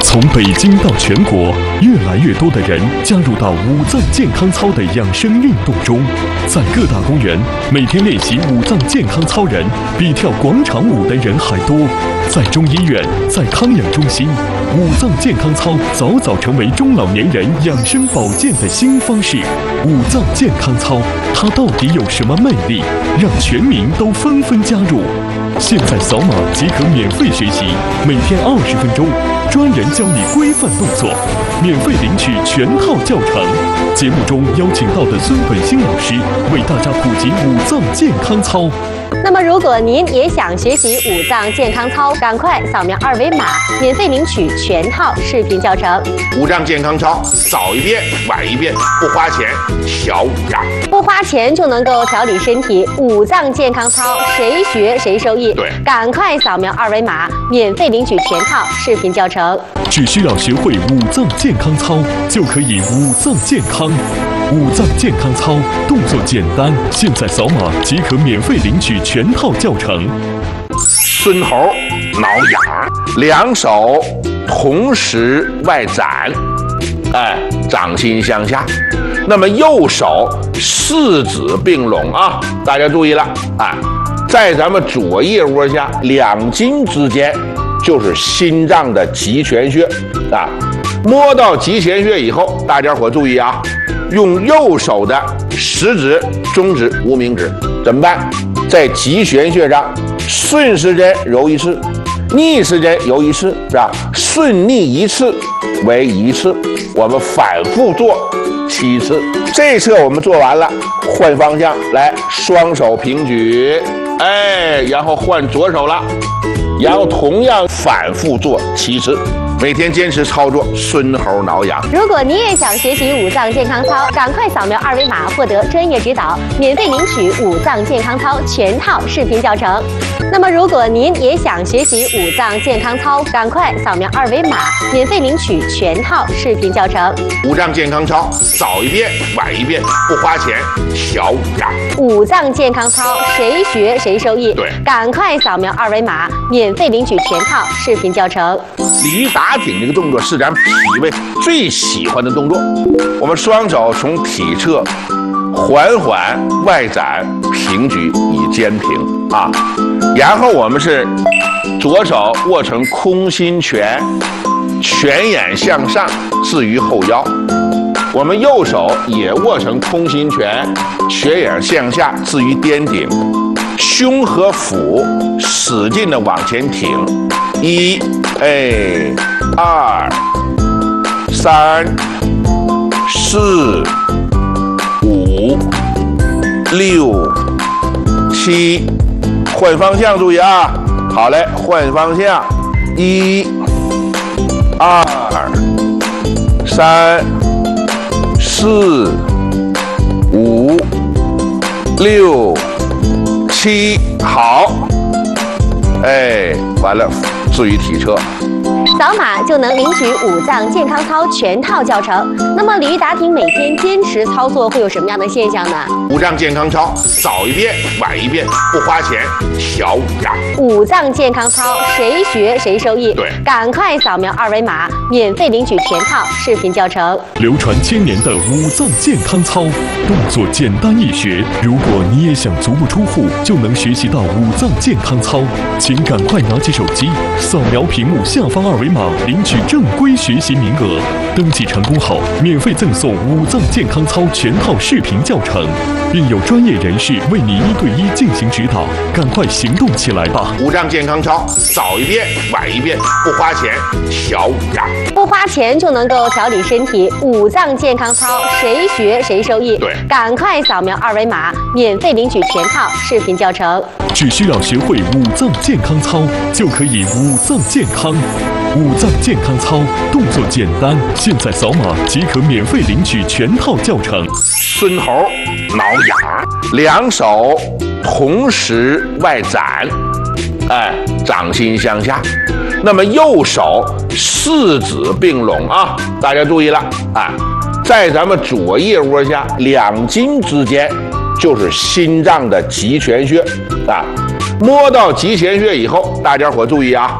从北京到全国，越来越多的人加入到五脏健康操的养生运动中。在各大公园，每天练习五脏健康操人比跳广场舞的人还多。在中医院，在康养中心，五脏健康操早早成为中老年人养生保健的新方式。五脏健康操，它到底有什么魅力，让全民都纷纷加入？现在扫码即可免费学习，每天20分钟，专人教你规范动作，免费领取全套教程。节目中邀请到的孙本新老师为大家普及五脏健康操。 那么，如果您也想学习五脏健康操，赶快扫描2维码，免费领取全套视频教程。 五脏健康操，早一遍晚一遍，不花钱，小五脏。 不花钱就能够调理身体，五脏健康操谁学谁受益。 对， 赶快扫描2维码，免费领取全套视频教程。 只需要学会五脏健康操，就可以五脏健康。五脏健康操动作简单，现在扫码即可免费领取全套教程。 孙猴挠痒，两手同时外展，掌心向下。那么右手四指并拢啊，大家注意了啊，在咱们左腋窝下2筋之间就是心脏的极泉穴啊。摸到极泉穴以后，大家伙注意啊，用右手的食指、中指、无名指怎么办？在极泉穴上顺时针揉1次，逆时针揉1次，是吧？顺逆1次为1次，我们反复做7次。这侧我们做完了，换方向来，双手平举，然后换左手了，然后同样反复做7次。每天坚持操作，孙猴挠痒。 如果你也想学习五脏健康操，赶快扫描2维码，获得专业指导，免费领取五脏健康操全套视频教程。那么，如果您也想学习五脏健康操，赶快扫描2维码，免费领取全套视频教程。 五脏健康操，早一遍晚一遍，不花钱，小五脏。 五脏健康操谁学谁受益。 对， 赶快扫描2维码，免费领取全套视频教程。 鲤鱼打挺这个动作是咱脾胃最喜欢的动作。我们双手从体侧缓缓外展平举以肩平啊，然后我们是左手握成空心拳，拳眼向上置于后腰，我们右手也握成空心拳，拳眼向下置于颠顶，胸和腹使劲的往前挺，1、2、3、4、5、6、7，换方向注意啊！好嘞，换方向，1、2、3、4、5、6、7，好，完了，置于体侧。 扫码就能领取五脏健康操全套教程。那么，鲤鱼打挺每天坚持操作会有什么样的现象呢？ 五脏健康操，早一遍晚一遍，不花钱，小五脏。 五脏健康操谁学谁受益。 对， 赶快扫描2维码，免费领取全套视频教程。 流传千年的五脏健康操，动作简单易学。如果你也想足不出户就能学习到五脏健康操，请赶快拿起手机，扫描屏幕下方2维码，领取正规学习名额。登记成功后，免费赠送五脏健康操全套视频教程，并有专业人士为你1对1进行指导。赶快行动起来吧！ 五脏健康操，早一遍晚一遍，不花钱，小五脏。 不花钱就能够调理身体，五脏健康操谁学谁受益。 对， 赶快扫描2维码，免费领取全套视频教程。 只需要学会五脏健康操，就可以五脏健康。五脏健康操动作简单，现在扫码即可免费领取全套教程。 孙猴挠痒，两手同时外展，掌心向下。那么右手四指并拢啊，大家注意了啊，在咱们左腋窝下2筋之间就是心脏的极泉穴啊。摸到极泉穴以后，大家伙注意啊，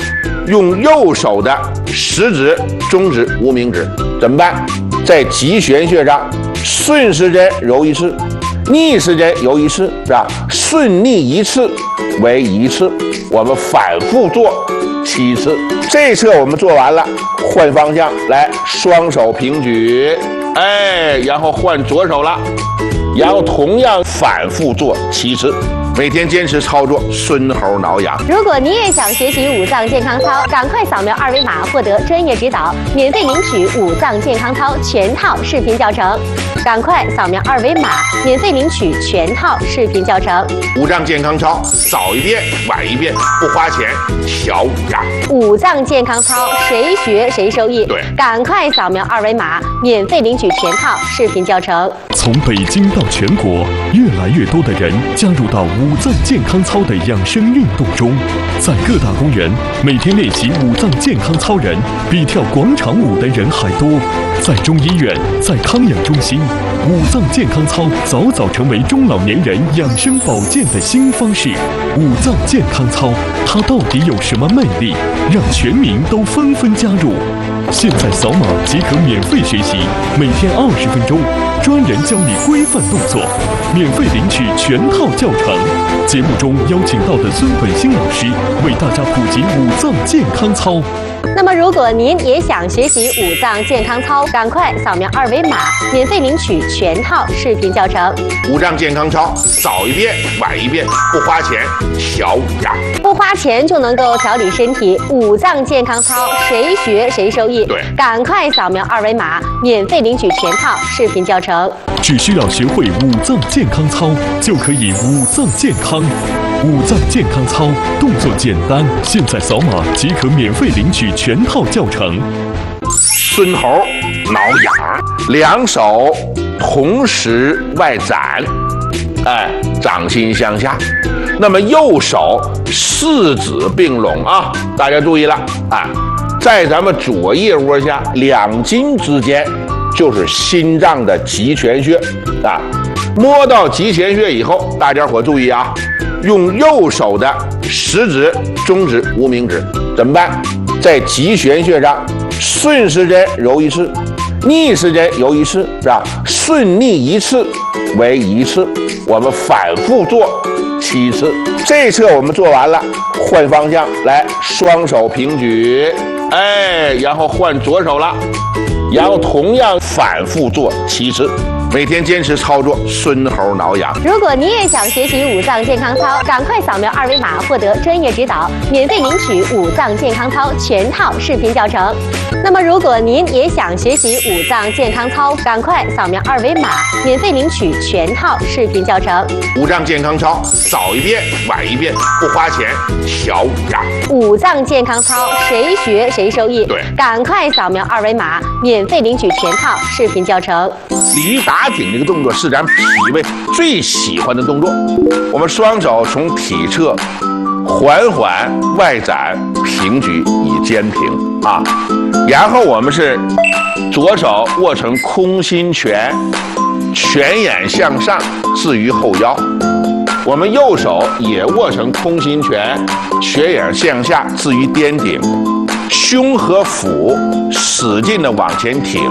用右手的食指、中指、无名指怎么办？在极泉穴上顺时针揉一次，逆时针揉一次，是吧？顺逆一次为一次，我们反复做7次。这侧我们做完了，换方向来，双手平举，然后换左手了，然后同样反复做7次。每天坚持操作，孙猴挠痒。 如果你也想学习五脏健康操，赶快扫描2维码获得专业指导，免费领取五脏健康操全套视频教程。赶快扫描2维码，免费领取全套视频教程。 五脏健康操，早一遍晚一遍，不花钱，小五脏。 五脏健康操，谁学谁受益。 对， 赶快扫描2维码，免费领取全套视频教程。 从北京到全国，越来越多的人加入到五脏健康操的养生运动中，在各大公园，每天练习五脏健康操人比跳广场舞的人还多。在中医院，在康养中心，五脏健康操早早成为中老年人养生保健的新方式。五脏健康操，它到底有什么魅力，让全民都纷纷加入？现在扫码即可免费学习，每天20分钟，专人教你规范动作，免费领取全套教程。节目中邀请到的孙本兴老师为大家普及五脏健康操。 那么，如果您也想学习五脏健康操，赶快扫描2维码，免费领取全套视频教程。 五脏健康操，早一遍晚一遍，不花钱，小五脏。 不花钱就能够调理身体，五脏健康操，谁学谁受益。 对， 赶快扫描2维码，免费领取全套视频教程。 只需要学会五脏健康操，就可以五脏健康。五脏健康操动作简单，现在扫码即可免费领取全套教程。 孙猴挠痒，两手同时外展，掌心向下。那么右手四指并拢啊，大家注意了啊，在咱们左腋窝下2筋之间就是心脏的极泉穴啊。摸到极泉穴以后，大家伙注意啊，用右手的食指、中指、无名指怎么办？在极泉穴上顺时针揉一次，逆时针揉一次，是吧？顺逆一次为一次，我们反复做7次。这侧我们做完了，换方向来，双手平举，然后换左手了，然后同样反复做7次。每天坚持操作，孙猴挠痒。 如果你也想学习五脏健康操，赶快扫描2维码获得专业指导，免费领取五脏健康操全套视频教程。那么，如果您也想学习五脏健康操，赶快扫描2维码，免费领取全套视频教程。 五脏健康操，早一遍晚一遍，不花钱，小五脏。 五脏健康操，谁学谁受益。 对， 赶快扫描2维码，免费领取全套视频教程。 鲤鱼打挺这个动作是咱脾胃最喜欢的动作。我们双手从体侧缓缓外展平举以肩平啊，然后我们是左手握成空心拳，拳眼向上置于后腰，我们右手也握成空心拳，拳眼向下置于颠顶，胸和腹使劲的往前挺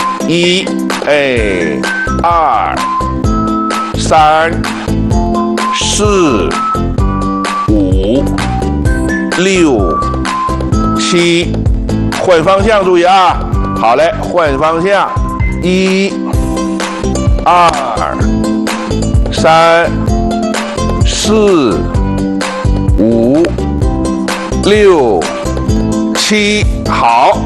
，1、2、3、4、5、6、7，换方向注意啊！好嘞，换方向，1、2、3、4、5、6、7，好，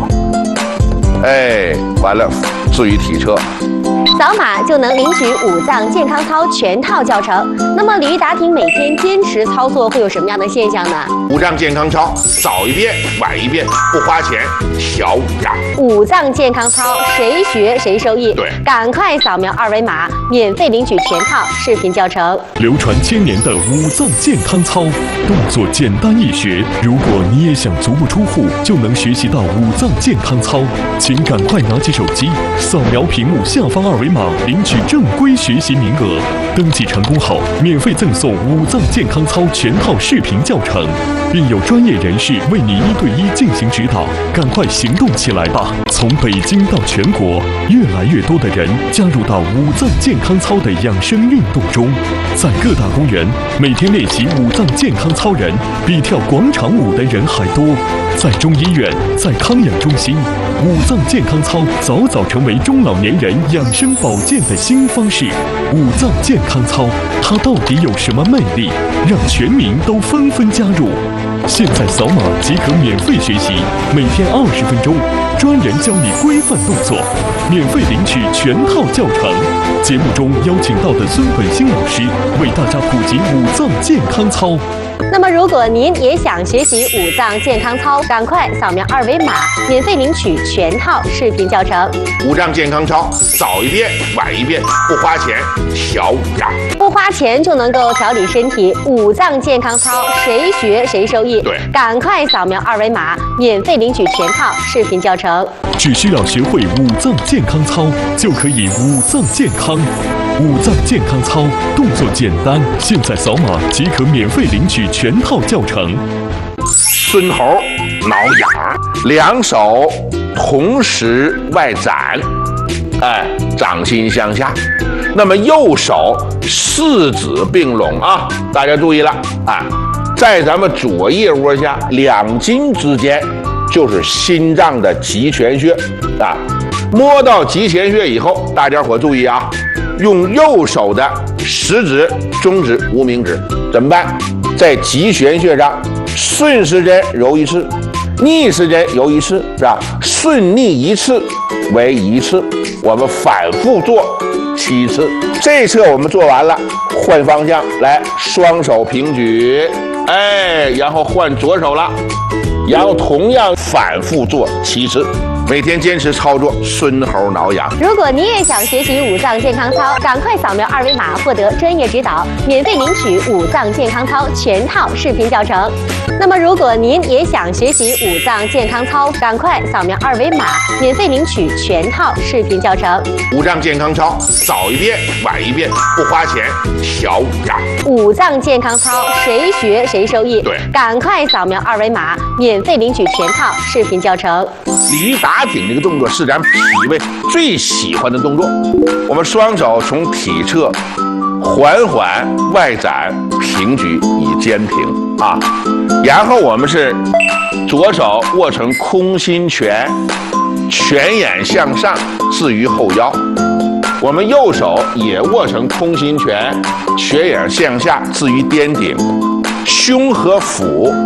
完了，置于体侧。 扫码就能领取五脏健康操全套教程。那么鲤鱼打挺每天坚持操作会有什么样的现象呢？ 五脏健康操，早一遍晚一遍，不花钱，小五脏。 五脏健康操，谁学谁受益。 对， 赶快扫描2维码，免费领取全套视频教程。 流传1000年的五脏健康操，动作简单易学。如果你也想足不出户就能学习到五脏健康操，请赶快拿起手机，扫描屏幕下方2维维码领取正规学习名额。登记成功后，免费赠送五脏健康操全套视频教程，并有专业人士为你1对1进行指导。赶快行动起来吧！从北京到全国，越来越多的人加入到五脏健康操的养生运动中。在各大公园，每天练习五脏健康操人比跳广场舞的人还多。在中医院，在康养中心，五脏健康操早早成为中老年人养生保健的新方式。五脏健康操，它到底有什么魅力，让全民都纷纷加入？现在扫码即可免费学习，每天20分钟，专人教你规范动作，免费领取全套教程。节目中邀请到的孙本新老师为大家普及五脏健康操。 那么，如果您也想学习五脏健康操，赶快扫描2维码，免费领取全套视频教程。 五脏健康操，早一遍晚一遍，不花钱调五脏， 不花钱就能够调理身体。五脏健康操，谁学谁受益。 对， 赶快扫描2维码，免费领取全套视频教程。 只需要学会五脏健康操，就可以五脏健康。五脏健康操动作简单，现在扫码即可免费领取全套教程。 孙猴挠痒，两手同时外展，掌心向下。那么右手四指并拢啊，大家注意了啊，在咱们左腋窝下2筋之间就是心脏的极泉穴啊。摸到极泉穴以后，大家伙注意啊，用右手的食指、中指、无名指怎么办？在极泉穴上顺时针揉1次，逆时针揉1次，是吧？顺逆1次为1次，我们反复做7次。这侧我们做完了，换方向来，双手平举，然后换左手了，然后同样反复做7次。每天坚持操作，孙猴挠痒。 如果你也想学习五脏健康操，赶快扫描2维码获得专业指导，免费领取五脏健康操全套视频教程。那么，如果您也想学习五脏健康操，赶快扫描2维码，免费领取全套视频教程。 五脏健康操，早一遍晚一遍，不花钱调五脏。 五脏健康操，谁学谁受益。 对， 赶快扫描2维码，免费领取全套视频教程。 鲤鱼打挺这个动作是咱脾胃最喜欢的动作。我们双手从体侧缓缓外展平举以肩平啊，然后我们是左手握成空心拳，拳眼向上置于后腰，我们右手也握成空心拳，拳眼向下置于颠顶，胸和腹